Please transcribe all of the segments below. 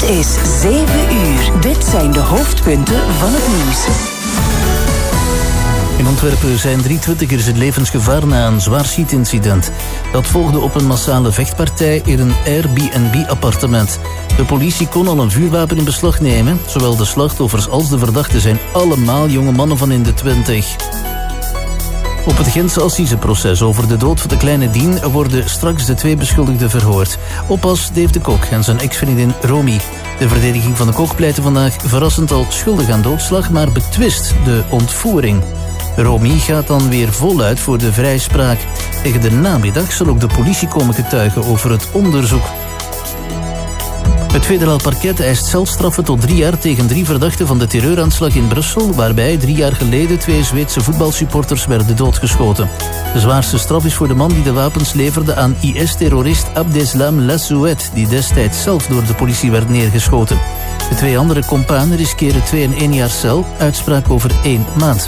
is 7 uur. Dit zijn de hoofdpunten van het nieuws. In Antwerpen zijn 3 twintigers het levensgevaar na een zwaar schietincident. Dat volgde op een massale vechtpartij in een Airbnb-appartement. De politie kon al een vuurwapen in beslag nemen. Zowel de slachtoffers als de verdachten zijn allemaal jonge mannen van in de 20. Op het Gentse assiseproces over de dood van de kleine Dien worden straks de 2 beschuldigden verhoord. Oppas Dave de Kok en zijn ex-vriendin Romy. De verdediging van de Kok pleitte vandaag verrassend al schuldig aan doodslag, maar betwist de ontvoering. Romy gaat dan weer voluit voor de vrijspraak. Tegen de namiddag zal ook de politie komen getuigen over het onderzoek. Het federaal parket eist celstraffen tot 3 jaar tegen 3 verdachten van de terreuraanslag in Brussel, waarbij 3 jaar geleden 2 Zweedse voetbalsupporters werden doodgeschoten. De zwaarste straf is voor de man die de wapens leverde aan IS-terrorist Abdeslam Lassouet, die destijds zelf door de politie werd neergeschoten. De 2 andere companen riskeren 2 en 1 jaar cel, uitspraak over 1 maand.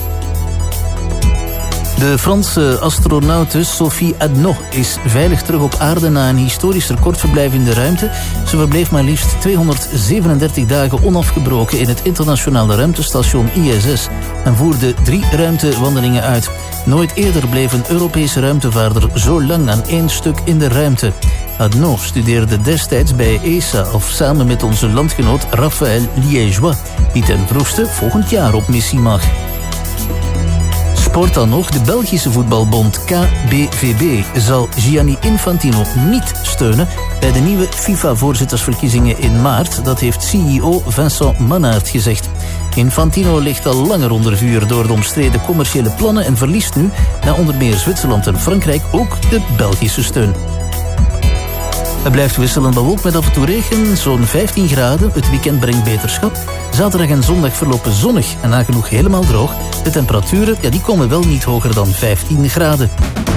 De Franse astronaute Sophie Adno is veilig terug op aarde na een historisch recordverblijf in de ruimte. Ze verbleef maar liefst 237 dagen onafgebroken in het internationale ruimtestation ISS en voerde 3 ruimtewandelingen uit. Nooit eerder bleef een Europese ruimtevaarder zo lang aan 1 stuk in de ruimte. Adno studeerde destijds bij ESA of samen met onze landgenoot Raphaël Liégeois, die ten vroegste volgend jaar op missie mag. Sport dan nog. De Belgische voetbalbond KBVB zal Gianni Infantino niet steunen bij de nieuwe FIFA-voorzittersverkiezingen in maart. Dat heeft CEO Vincent Mannaert gezegd. Infantino ligt al langer onder vuur door de omstreden commerciële plannen en verliest nu, na onder meer Zwitserland en Frankrijk, ook de Belgische steun. Het blijft wisselend bewolkt met af en toe regen, zo'n 15 graden. Het weekend brengt beterschap. Zaterdag en zondag verlopen zonnig en nagenoeg helemaal droog. De temperaturen die komen wel niet hoger dan 15 graden.